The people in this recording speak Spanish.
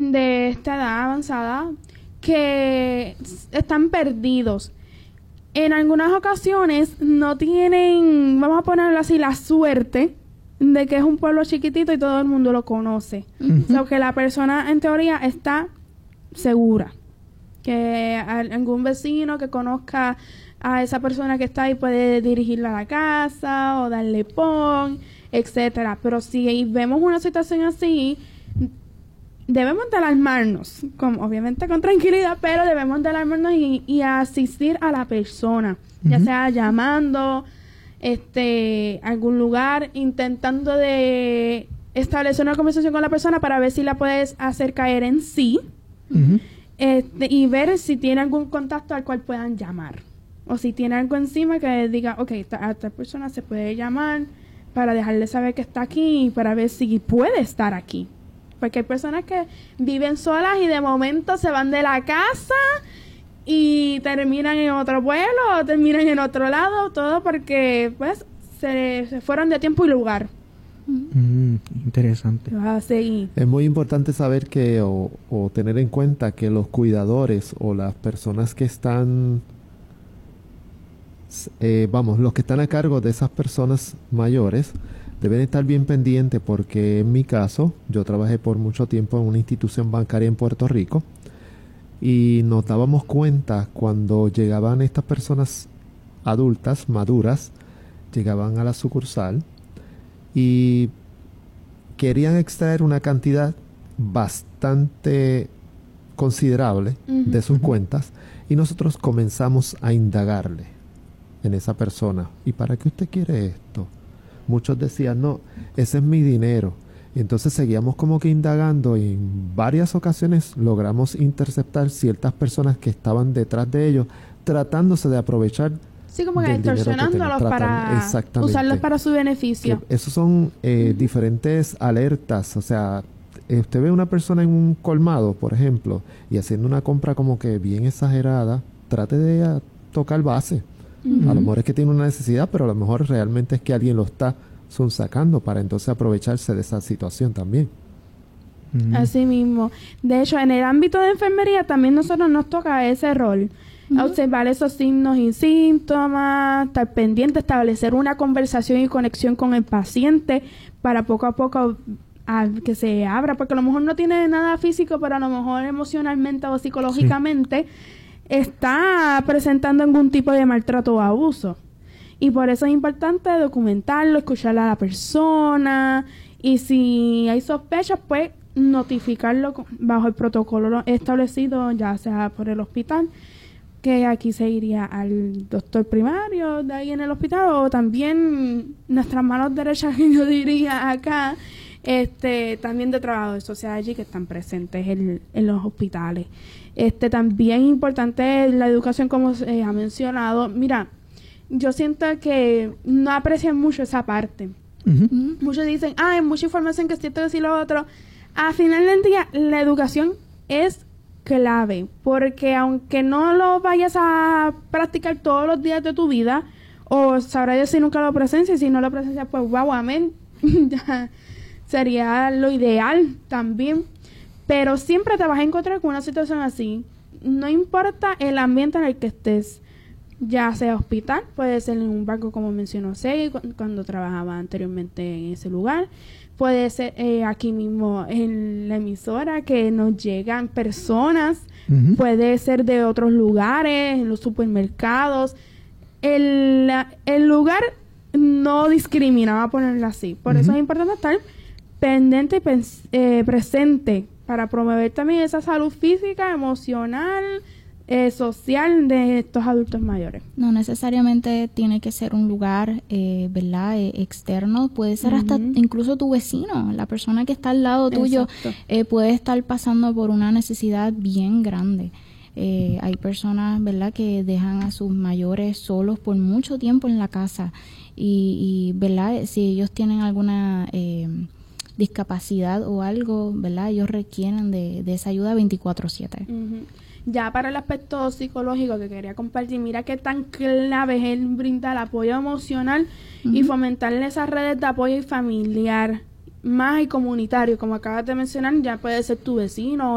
de esta edad avanzada que están perdidos. En algunas ocasiones no tienen, vamos a ponerlo así, la suerte de que es un pueblo chiquitito y todo el mundo lo conoce. O sea, que la persona en teoría está segura. Que algún vecino que conozca a esa persona que está ahí puede dirigirla a la casa o darle pon, etcétera. Pero si vemos una situación así, debemos de alarmarnos, obviamente con tranquilidad, pero debemos de alarmarnos y asistir a la persona, ya sea llamando a algún lugar, intentando de establecer una conversación con la persona para ver si la puedes hacer caer en sí, y ver si tiene algún contacto al cual puedan llamar, o si tiene algo encima que diga, ok, a esta persona se puede llamar para dejarle saber que está aquí y para ver si puede estar aquí. Porque hay personas que viven solas y de momento se van de la casa y terminan en otro pueblo o terminan en otro lado, todo porque pues se fueron de tiempo y lugar. Interesante. Es muy importante saber que o tener en cuenta que los cuidadores o las personas que están, los que están a cargo de esas personas mayores, deben estar bien pendientes porque en mi caso, yo trabajé por mucho tiempo en una institución bancaria en Puerto Rico y nos dábamos cuenta cuando llegaban estas personas adultas, maduras, llegaban a la sucursal y querían extraer una cantidad bastante considerable de sus cuentas y nosotros comenzamos a indagarle en esa persona. ¿Y para qué usted quiere esto? Muchos decían, no, ese es mi dinero. Y entonces seguíamos como que indagando y en varias ocasiones logramos interceptar ciertas personas que estaban detrás de ellos, tratándose de aprovechar. Sí, como que extorsionándolos para usarlos para su beneficio. Esos son diferentes alertas. O sea, usted ve una persona en un colmado, por ejemplo, y haciendo una compra como que bien exagerada, trate de tocar base. A lo mejor es que tiene una necesidad, pero a lo mejor realmente es que alguien lo está sonsacando para entonces aprovecharse de esa situación también. Así mismo. De hecho, en el ámbito de enfermería también nosotros nos toca ese rol. Observar esos signos y síntomas, estar pendiente, establecer una conversación y conexión con el paciente para poco a poco que se abra, porque a lo mejor no tiene nada físico, pero a lo mejor emocionalmente o psicológicamente está presentando algún tipo de maltrato o abuso. Y por eso es importante documentarlo, escuchar a la persona y si hay sospechas, pues notificarlo bajo el protocolo establecido, ya sea por el hospital, que aquí se iría al doctor primario de ahí en el hospital, o también nuestras manos derechas, que yo diría acá, también de trabajadores sociales allí que están presentes en los hospitales. También importante la educación, como se ha mencionado. Mira, yo siento que no aprecian mucho esa parte. Muchos dicen, hay mucha información que es cierto que sí lo otro. Al final del día, la educación es clave, porque aunque no lo vayas a practicar todos los días de tu vida, o sabrá Dios si nunca lo presencias, y si no lo presencias, pues wow, amén. Sería lo ideal también. Pero siempre te vas a encontrar con una situación así. No importa el ambiente en el que estés, ya sea hospital, puede ser en un banco como mencionó Segui cuando trabajaba anteriormente en ese lugar, puede ser aquí mismo en la emisora que nos llegan personas, puede ser de otros lugares, en los supermercados. El lugar no discrimina, vamos a ponerlo así. Por eso es importante estar pendiente y presente para promover también esa salud física, emocional, social de estos adultos mayores. No necesariamente tiene que ser un lugar, ¿verdad? Externo. Puede ser hasta incluso tu vecino, la persona que está al lado tuyo, puede estar pasando por una necesidad bien grande. Hay personas, ¿verdad?, que dejan a sus mayores solos por mucho tiempo en la casa y ¿verdad?, si ellos tienen alguna discapacidad o algo, ¿verdad?, ellos requieren de esa ayuda 24/7. Ya para el aspecto psicológico que quería compartir, mira qué tan clave es el brindar apoyo emocional y fomentarle esas redes de apoyo familiar más y comunitario, como acabas de mencionar, ya puede ser tu vecino